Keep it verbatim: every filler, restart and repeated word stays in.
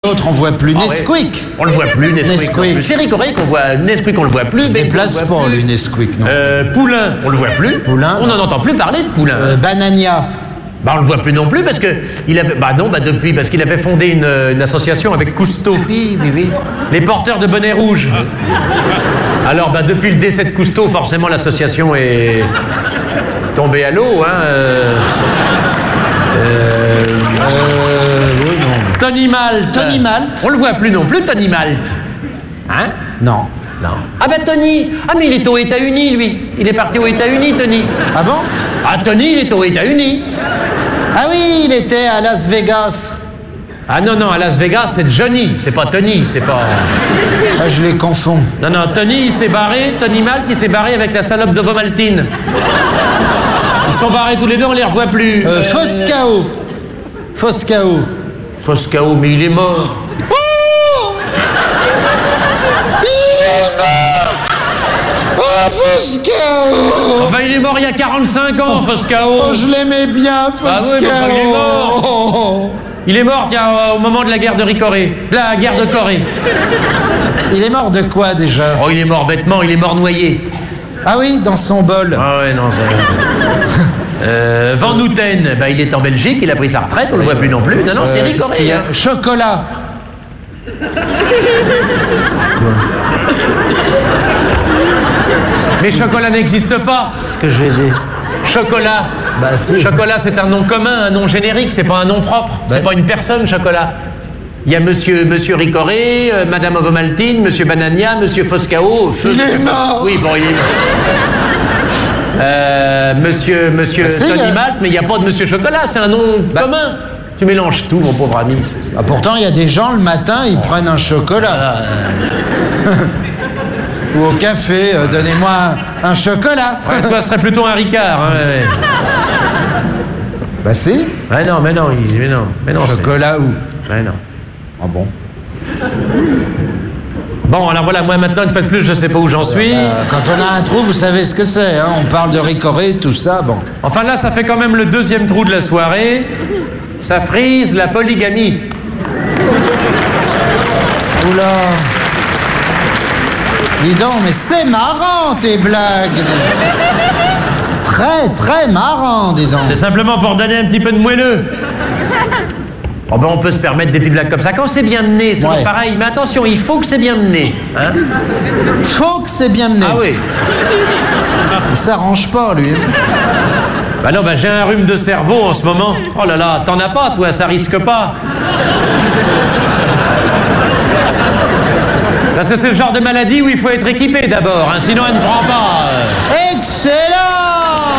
l'autre, on voit plus Ah, Nesquik. ouais. On le voit plus, Nesquik. Nesquik. non plus. C'est Ricoré qu'on voit, Nesquik on le voit plus. Il se Bacon, déplace on le voit pas, plus. lui, Nesquik, non. Euh, Poulain, on le voit plus. Poulain, On non. n'en entend plus parler de Poulain. Euh, Banania. Bah, on le voit plus non plus parce que il avait, bah non, bah depuis, parce qu'il avait fondé une, une association avec Cousteau. Oui, oui, oui. Les porteurs de bonnets rouges. Alors, bah, depuis le décès de Cousteau, forcément, l'association est tombée à l'eau. Hein. Euh, Euh, oui, non. Tony Malte. Tony Malte. On le voit plus non plus, Tony Malte. Hein? Non. Non. Ah bah Tony. Ah mais il est aux États-Unis, lui. Il est parti aux États-Unis, Tony. Ah bon? Ah, Tony, il est aux États-Unis. Ah oui, il était à Las Vegas. Ah non, non, à Las Vegas, c'est Johnny. C'est pas Tony, c'est pas... Ah, je les confonds. Non, non, Tony, il s'est barré. Tony Malte, il s'est barré avec la salope de Vomaltine. Ils sont barrés tous les deux, on les revoit plus. Euh, Foscao. Foscao. Foscao, mais il est mort. Oh! Il est mort! Oh, Foscao! Enfin, il est mort il y a quarante-cinq ans, Foscao. Oh, je l'aimais bien, Foscao! Ah oui, mais enfin, il est mort. Oh. Il est mort, tiens, au moment de la guerre de Ricoré. De la guerre de Corée. Il est mort de quoi, déjà? Oh, il est mort bêtement, il est mort noyé. Ah oui, dans son bol. Ah ouais, non, ça... Euh, Van Houten, bah, il est en Belgique, il a pris sa retraite, on le voit plus non plus. Non, non, c'est Euh, qu'est-ce qu'il y Ricoré. a? Chocolat. Mais Chocolat n'existe pas. Ce que j'ai dit. Chocolat. Bah si. Chocolat, c'est un nom commun, un nom générique, c'est pas un nom propre. C'est Bah- pas une personne, Chocolat. Il y a monsieur, monsieur Ricoré, euh, madame Ovomaltine, monsieur Banania, monsieur Foscao. Feu- Il est mort. Oui, bon, il est mort. Euh, monsieur monsieur Bah si, Tony euh. Malte, mais il n'y a pas de monsieur Chocolat, c'est un nom Bah- commun. Tu mélanges tout, mon pauvre ami. c'est- c'est- Ah, pourtant, il y a des gens, le matin, ils prennent un chocolat. Ou au café, euh, donnez-moi un, un chocolat. Ouais, toi, ce serait plutôt un Ricard. Hein, ouais, ouais. Bah si. Ouais, non, mais non, il- mais non, mais non. c'est- Chocolat où? Ouais, non. Ah bon? Bon, alors voilà, moi maintenant, une fois de plus, je sais pas où j'en suis. Euh, quand on a un trou, vous savez ce que c'est, hein? On parle de Ricoré, tout ça, bon. Enfin là, ça fait quand même le deuxième trou de la soirée. Ça frise la polygamie. Oula. Dis donc, mais c'est marrant, tes blagues. Très, très marrant, dis donc. C'est simplement pour donner un petit peu de moelleux. Oh ben on peut se permettre des petites blagues comme ça. Quand c'est bien mené, c'est toujours Ouais. pareil. Mais attention, il faut que c'est bien mené. Hein? Faut que c'est bien mené. Ah oui. Il s'arrange pas, lui. Bah non, bah j'ai un rhume de cerveau en ce moment. Oh là là, t'en as pas, toi, ça risque pas. Parce que c'est le genre de maladie où il faut être équipé d'abord, hein, sinon elle ne prend pas.